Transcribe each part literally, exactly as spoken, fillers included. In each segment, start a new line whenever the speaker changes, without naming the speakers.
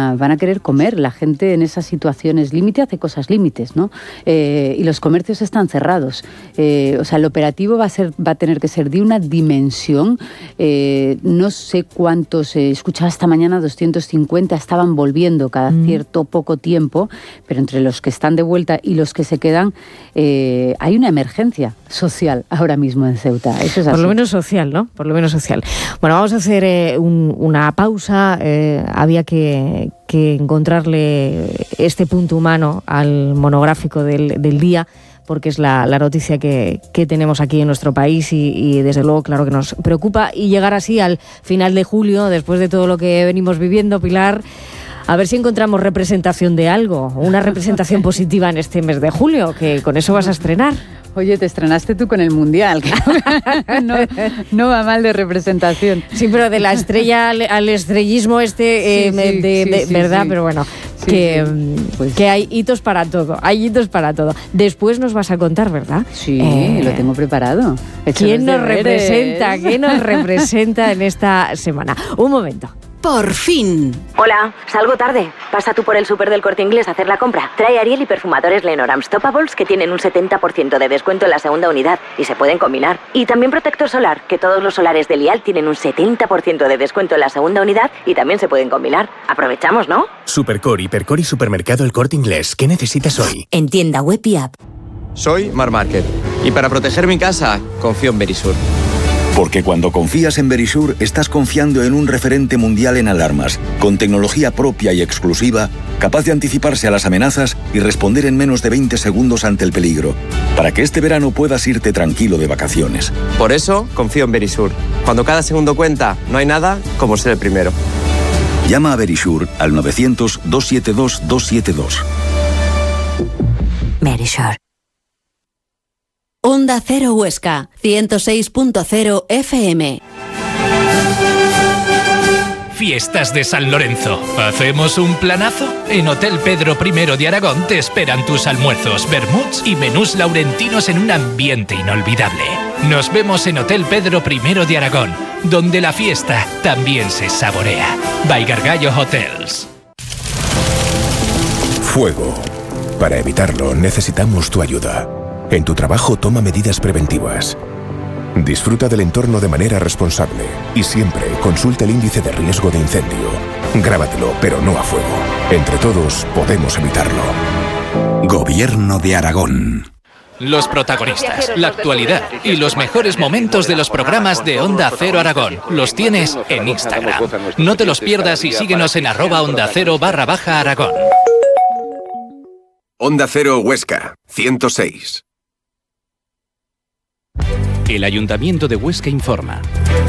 a, van a querer comer. La gente en esas situaciones límite hace cosas límites, ¿no? Eh, y los comercios están cerrados. Eh, o sea, el operativo va a ser, va a tener que ser de una dimensión. Eh, no sé cuántos, eh, escuchaba esta mañana, doscientos cincuenta estaban volviendo cada mm. cierto poco tiempo, pero entre los que están de vuelta y los que se quedan, eh, hay una emergencia social ahora mismo en Ceuta. Eso es así.
Por lo menos social, ¿no? Por lo menos social. Bueno, vamos a hacer eh, un, una pausa. Eh, había que, que encontrarle este punto humano al monográfico del, del día, porque es la, la noticia que, que tenemos aquí en nuestro país y, y desde luego, claro que nos preocupa. Y llegar así al final de julio, después de todo lo que venimos viviendo, Pilar, a ver si encontramos representación de algo, una representación positiva en este mes de julio, que con eso vas a estrenar.
Oye, te estrenaste tú con el Mundial. no, no va mal de representación.
Sí, pero de la estrella al, al estrellismo este, eh, sí, sí, de, de, sí, ¿verdad? Sí. Pero bueno, sí, que, sí. Pues... que hay hitos para todo, hay hitos para todo. Después nos vas a contar, ¿verdad?
Sí, eh, lo tengo preparado.
¿Quién nos representa? ¿Quién nos representa en esta semana? Un momento.
¡Por fin!
Hola, salgo tarde. Pasa tú por el súper del Corte Inglés a hacer la compra. Trae Ariel y perfumadores Lenor Unstoppables que tienen un setenta por ciento de descuento en la segunda unidad y se pueden combinar. Y también protector solar, que todos los solares de Lial tienen un setenta por ciento de descuento en la segunda unidad y también se pueden combinar. Aprovechamos, ¿no?
Supercore, Hipercore y Supermercado El Corte Inglés. ¿Qué necesitas hoy?
En tienda web y app.
Soy Mar Market y para proteger mi casa confío en Verisur.
Porque cuando confías en Verisur, estás confiando en un referente mundial en alarmas, con tecnología propia y exclusiva, capaz de anticiparse a las amenazas y responder en menos de veinte segundos ante el peligro, para que este verano puedas irte tranquilo de vacaciones.
Por eso, confío en Verisur. Cuando cada segundo cuenta, no hay nada como ser el primero.
Llama a Verisur al novecientos, doscientos setenta y dos, doscientos setenta y dos.
Verisur. Onda Cero Huesca, ciento seis punto cero F M.
Fiestas de San Lorenzo. ¿Hacemos un planazo? En Hotel Pedro I de Aragón te esperan tus almuerzos, vermuts y menús laurentinos en un ambiente inolvidable. Nos vemos en Hotel Pedro I de Aragón, donde la fiesta también se saborea. By Gargallo Hotels.
Fuego. Para evitarlo necesitamos tu ayuda. En tu trabajo toma medidas preventivas. Disfruta del entorno de manera responsable y siempre consulta el índice de riesgo de incendio. Grábatelo, pero no a fuego. Entre todos podemos evitarlo. Gobierno de Aragón.
Los protagonistas, la actualidad y los mejores momentos de los programas de Onda Cero Aragón los tienes en Instagram. No te los pierdas y síguenos en arroba Onda Cero barra baja Aragón.
Onda Cero Huesca, ciento seis.
El Ayuntamiento de Huesca informa.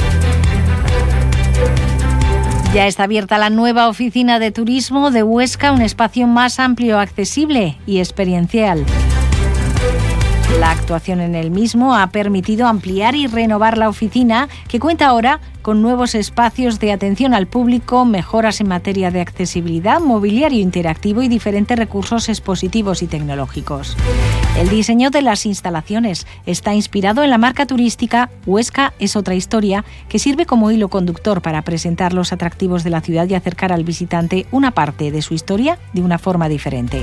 Ya está abierta la nueva oficina de turismo de Huesca, un espacio más amplio, accesible y experiencial. La actuación en el mismo ha permitido ampliar y renovar la oficina, que cuenta ahora con nuevos espacios de atención al público, mejoras en materia de accesibilidad, mobiliario interactivo y diferentes recursos expositivos y tecnológicos. El diseño de las instalaciones está inspirado en la marca turística Huesca es otra historia, que sirve como hilo conductor para presentar los atractivos de la ciudad y acercar al visitante una parte de su historia de una forma diferente.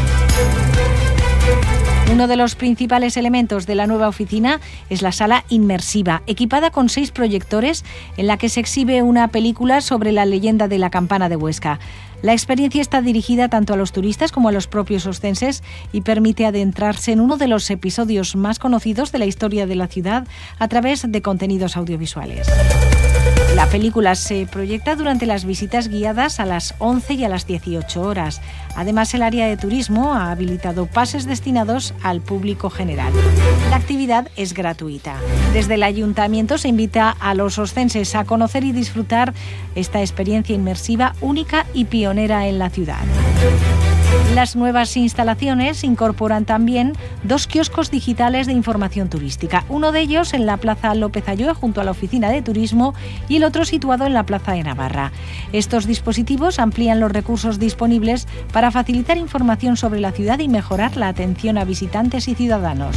Uno de los principales elementos de la nueva oficina es la sala inmersiva, equipada con seis proyectores en la que se exhibe una película sobre la leyenda de la campana de Huesca. La experiencia está dirigida tanto a los turistas como a los propios oscenses y permite adentrarse en uno de los episodios más conocidos de la historia de la ciudad a través de contenidos audiovisuales. La película se proyecta durante las visitas guiadas a las once y a las dieciocho horas. Además, el área de turismo ha habilitado pases destinados al público general. La actividad es gratuita. Desde el ayuntamiento se invita a los oscenses a conocer y disfrutar esta experiencia inmersiva única y pionera en la ciudad. Las nuevas instalaciones incorporan también dos kioscos digitales de información turística, uno de ellos en la Plaza López Ayue junto a la Oficina de Turismo y el otro situado en la Plaza de Navarra. Estos dispositivos amplían los recursos disponibles para facilitar información sobre la ciudad y mejorar la atención a visitantes y ciudadanos.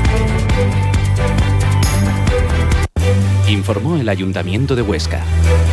Informó el Ayuntamiento de Huesca.